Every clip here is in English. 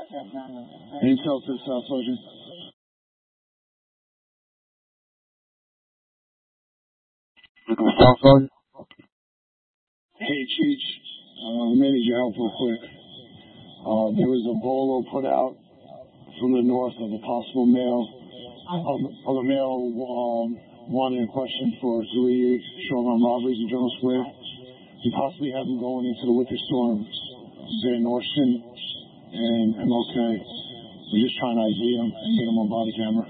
Intel to South Sergeant. South Sergeant. Hey, Cheech. May need your help real quick. There was a bolo put out from the north of a possible male, of a male wanted in question for 3 short-arm robberies in General Square. We possibly have him going into the liquor store in Van Norston and MLK. We're just trying to ID him and get him on body camera.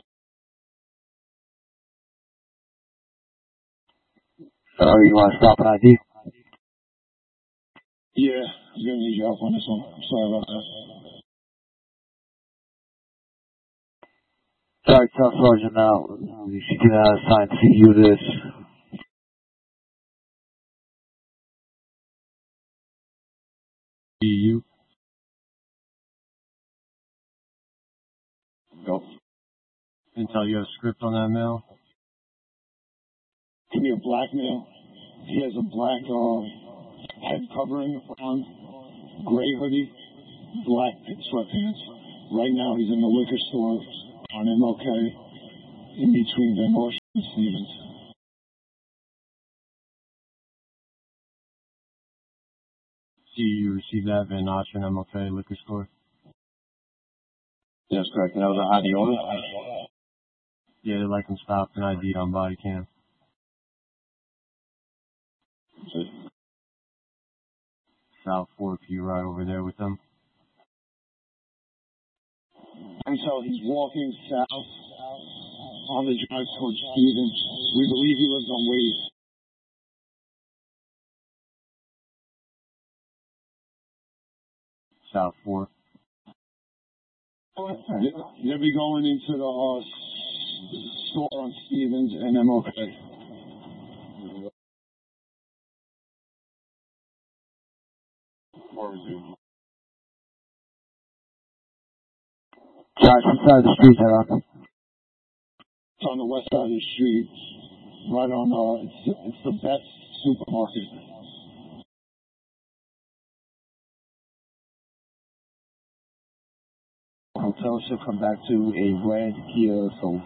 You want to stop an ID? Yeah, I'm going to need your help on this one. I'm sorry about that. Sorry, South Sergeant, now you should get assigned to you this. You. Go. Intel, you have a script on that mail? Give me a black male. He has a black head covering on, gray hoodie, black sweatpants. Right now he's in the liquor store on MLK in between Van Norston and Stevens. See, you received that Van Nostrand MLK liquor store? That's correct. And that was a ID order? Yeah, they'd like him stopped and ID on body cam. South Fork, you ride over there with them? Until he's walking south on the drive towards Stevens. We believe he lives on Waze. South Fork. They'll be going into the store on Stevens and MLK. Josh, which side of the street they're on? It's on the west side of the street, right on, it's the best supermarket. Hotel should come back to a red Kia Soul.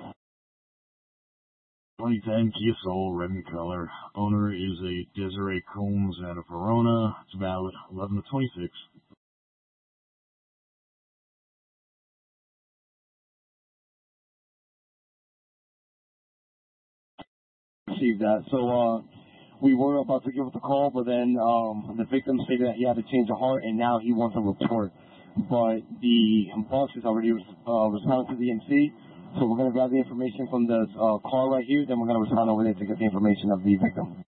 2010 Kia Soul, red in color. Owner is a Desiree Combs out of Verona. It's valid 11/26. Received that. So, we were about to give it a call, but then the victim stated that he had to change of heart, and now he wants a report. But the boss is already responding to the MC, so we're going to grab the information from the car right here, then we're going to respond over there to get the information of the victim.